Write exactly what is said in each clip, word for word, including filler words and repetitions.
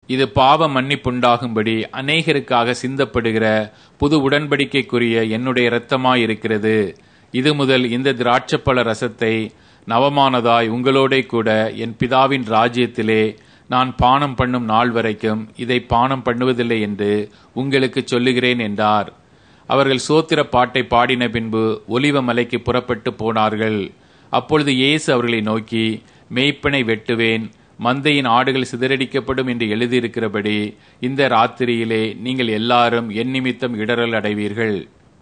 இது பாவ மன்னிப்புண்டாகும்படி அநேகருக்காக சிந்தப்படுகிற புது உடன்படிக்கைக்குரிய என்னுடைய இரத்தமாயிருக்கிறது. இது முதல் இந்த திராட்சப்பழ ரசத்தை நவமானதாய் உங்களோடே கூட என் பிதாவின் ராஜ்யத்திலே நான் பானம் பண்ணும் நாள் வரைக்கும் இதை பானம் பண்ணுவதில்லை என்று உங்களுக்கு சொல்லுகிறேன் என்றார். அவர்கள் சோத்திர பாட்டை பாடின பின்பு ஒலிவ மலைக்கு புறப்பட்டு போனார்கள். அப்பொழுது இயேசு அவர்களை நோக்கி, மேய்ப்பனை வெட்டுவேன், மந்தையின் ஆடுகள் சிதறடிக்கப்படும் என்று எழுதியிருக்கிறபடி இந்த ராத்திரியிலே நீங்கள் எல்லாரும் என் நிமித்தம் இடறல் அடைவீர்கள்.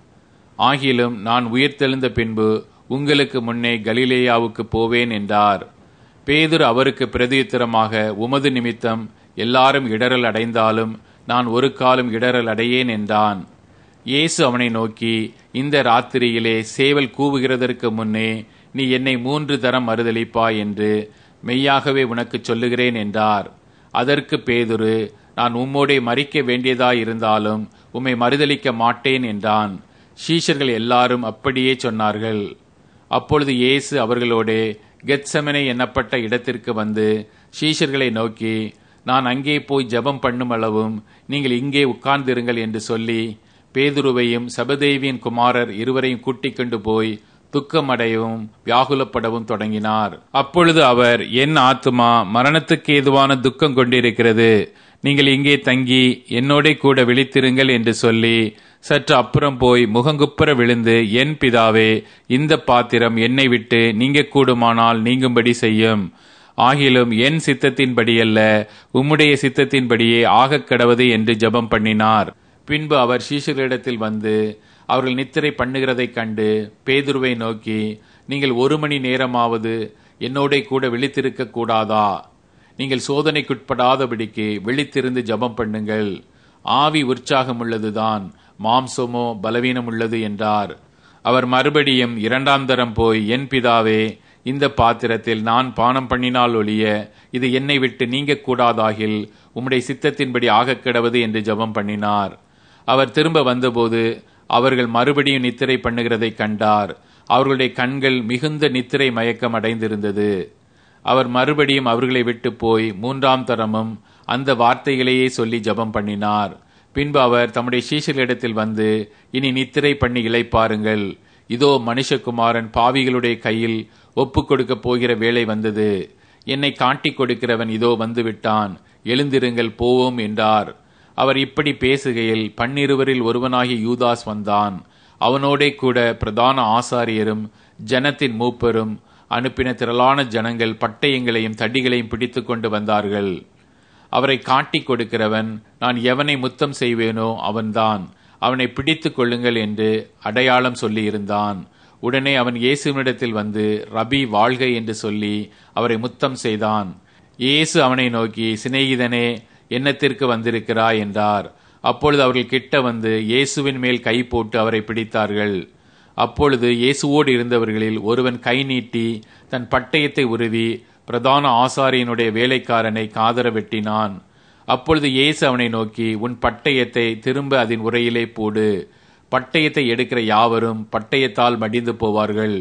ஆகிலும் நான் உயிர்த்தெழுந்த பின்பு உங்களுக்கு முன்னே கலிலேயாவுக்கு போவேன் என்றார். பேதுரு அவருக்கு பிரதியுத்தரமாக, உமது நிமித்தம் எல்லாரும் இடறல் அடைந்தாலும் நான் ஒரு காலம் இடறல் அடையேன் என்றான். இயேசு அவனை நோக்கி, இந்த ராத்திரியிலே சேவல் கூவுகிறதற்கு முன்னே நீ என்னை மூன்று தரம் மறுதலிப்பாய் என்று மெய்யாகவே உனக்கு சொல்லுகிறேன் என்றார். அதற்கு பேதுரு, நான் உம்மோடே மரிக்க வேண்டியதாயிருந்தாலும் உம்மை மறுதலிக்க மாட்டேன் என்றான். சீஷர்கள் எல்லாரும் அப்படியே சொன்னார்கள். அப்பொழுது இயேசு அவர்களோடே கெத்செமனே என்னப்பட்ட இடத்திற்கு வந்து சீஷர்களை நோக்கி, நான் அங்கே போய் ஜெபம் பண்ணும் அளவும் நீங்கள் இங்கே உட்கார்ந்திருங்கள் என்று சொல்லி பேதுருவையும் செபதேவியின் குமாரர் இருவரையும் கூட்டிக் கொண்டு போய் துக்கமடையவும் வியாகுலப்படவும் தொடங்கினார். அப்பொழுது அவர், என் ஆத்துமா மரணத்துக்கு ஏதுவான துக்கம் கொண்டிருக்கிறது, நீங்கள் இங்கே தங்கி என்னோட கூட விழித்திருங்கள் என்று சொல்லி சற்று அப்புறம் போய் முகங்குப்புற விழுந்து, என் பிதாவே, இந்த பாத்திரம் என்னை விட்டு நீங்க கூடுமானால் நீங்கும்படி செய்யும். ஆகிலும் என் சித்தத்தின்படியல்ல, உம்முடைய சித்தத்தின்படியே ஆகக் கடவது என்று ஜெபம் பண்ணினார். பின்பு அவர் சீஷர்களிடத்தில் வந்து அவர்கள் நித்திரை பண்ணுகிறதைக் கண்டு பேதுருவை நோக்கி, நீங்கள் ஒரு மணி நேரமாவது என்னோட கூட விழித்திருக்க கூடாதா? நீங்கள் சோதனைக்குட்படாதபடிக்கு விழித்திருந்து ஜெபம் பண்ணுங்கள். ஆவி உற்சாகம் உள்ளதுதான், மாம்சமோ பலவீனம் உள்ளது என்றார். அவர் மறுபடியும் இரண்டாம் தரம் போய், என் பிதாவே, இந்த பாத்திரத்தில் நான் பானம் பண்ணினால் ஒழிய இது என்னை விட்டு நீங்க கூடாதாகில் உம்முடைய சித்தத்தின்படி ஆகக் கிடவது என்று ஜெபம் பண்ணினார். அவர் திரும்ப வந்தபோது அவர்கள் மறுபடியும் நித்திரை பண்ணுகிறதை கண்டார். அவர்களுடைய கண்கள் மிகுந்த நித்திரை மயக்கம் அடைந்திருந்தது. அவர் மறுபடியும் அவர்களை விட்டு போய் மூன்றாம் தரமும் அந்த வார்த்தைகளையே சொல்லி ஜெபம் பண்ணினார். பின்பு அவர் தம்முடைய சீஷர்களிடத்தில் வந்து, இனி நித்திரை பண்ணி இளைப்பாருங்கள். இதோ மனுஷகுமாரன் பாவிகளுடைய கையில் ஒப்புக் கொடுக்க போகிற வேளை வந்தது. என்னை காட்டிக் கொடுக்கிறவன் இதோ வந்துவிட்டான், எழுந்திருங்கள் போவோம் என்றார். அவர் இப்படி பேசுகையில் பன்னிருவரில் ஒருவனாகிய யூதாஸ் வந்தான். அவனோடே கூட பிரதான ஆசாரியரும் ஜனத்தின் மூப்பரும் அனுப்பின திரளான ஜனங்கள் பட்டயங்களையும் தடிகளையும் பிடித்து கொண்டு வந்தார்கள். அவரை காட்டிக் கொடுக்கிறவன், நான் எவனை முத்தம் செய்வேனோ அவன்தான், அவனை பிடித்து கொள்ளுங்கள் என்று அடையாளம் சொல்லி இருந்தான். உடனே அவன் இயேசுவினிடத்தில் வந்து, ரபி வாழ்க என்று சொல்லி அவரை முத்தம் செய்தான். இயேசு அவனை நோக்கி, சிநேகிதனே, என்னத்திற்கு வந்திருக்கிறாய் என்றார். அப்பொழுது அவர்கள் கிட்ட வந்து இயேசுவின் மேல் கை போட்டு அவரை பிடித்தார்கள். அப்பொழுது இயேசுவோடு இருந்தவர்களில் ஒருவன் கை நீட்டி தன் பட்டயத்தை உருவி பிரதான ஆசாரியனுடைய வேலைக்காரனை காதர வெட்டினான். அப்பொழுது இயேசு அவனை நோக்கி, உன் பட்டயத்தை திரும்ப அதன் உரையிலே போடு. பட்டயத்தை எடுக்கிற யாவரும் பட்டயத்தால் மடிந்து போவார்கள்.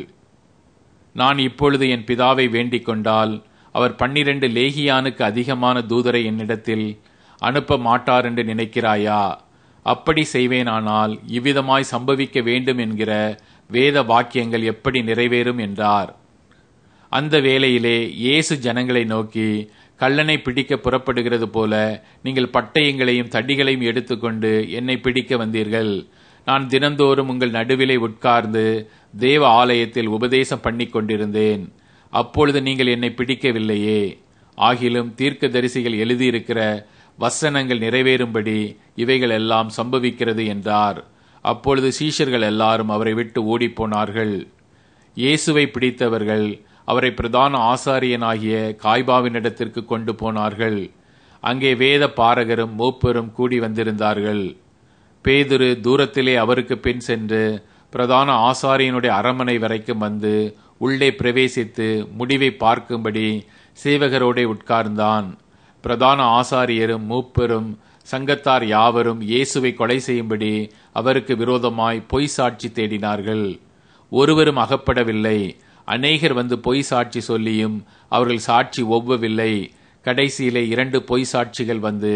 நான் இப்பொழுது என் பிதாவை வேண்டிக் கொண்டால் அவர் பன்னிரண்டு லேகியானுக்கு அதிகமான தூதரை என்னிடத்தில் அனுப்ப மாட்டார் என்று நினைக்கிறாயா? அப்படி செய்வேனானால் இவ்விதமாய் சம்பவிக்க வேண்டும் என்கிற வேத வாக்கியங்கள் எப்படி நிறைவேறும் என்றார். அந்த வேளையிலே இயேசு ஜனங்களை நோக்கி, கள்ளனை பிடிக்க புறப்படுகிறது போல நீங்கள் பட்டயங்களையும் தடிகளையும் எடுத்துக்கொண்டு என்னை பிடிக்க வந்தீர்கள். நான் தினந்தோறும் உங்கள் நடுவிலே உட்கார்ந்து தேவ ஆலயத்தில் உபதேசம் பண்ணி கொண்டிருந்தேன். அப்பொழுது நீங்கள் என்னை பிடிக்கவில்லையே. ஆகிலும் தீர்க்க தரிசிகள் எழுதியிருக்கிற வசனங்கள் நிறைவேறும்படி இவைகள் எல்லாம் சம்பவிக்கிறது என்றார். அப்பொழுது சீஷர்கள் எல்லாரும் அவரை விட்டு ஓடிப்போனார்கள். இயேசுவை பிடித்தவர்கள் அவரை பிரதான ஆசாரியனாகிய காய்பாவினிடத்திற்கு கொண்டு போனார்கள். அங்கே வேத பாரகரும் மூப்பரும் கூடி வந்திருந்தார்கள். பேதுரு தூரத்திலே அவருக்கு பின் சென்று பிரதான ஆசாரியனுடைய அரமனை வரைக்கும் வந்து உள்ளே பிரவேசித்து முடிவை பார்க்கும்படி சேவகரோடே உட்கார்ந்தான். பிரதான ஆசாரியரும் மூப்பரும் சங்கத்தார் யாவரும் இயேசுவை கொலை செய்யும்படி அவருக்கு விரோதமாய் பொய் சாட்சி தேடினார்கள். ஒருவரும் அகப்படவில்லை. அநேகர் வந்து பொய் சாட்சி சொல்லியும் அவர்கள் சாட்சி ஒவ்வவில்லை. கடைசியிலே இரண்டு பொய் சாட்சிகள் வந்து